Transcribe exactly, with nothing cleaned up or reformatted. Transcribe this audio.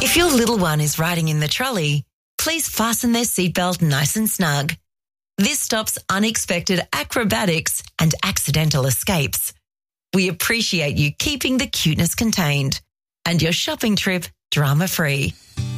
If your little one is riding in the trolley, please fasten their seatbelt nice and snug. This stops unexpected acrobatics and accidental escapes. We appreciate you keeping the cuteness contained and your shopping trip drama-free.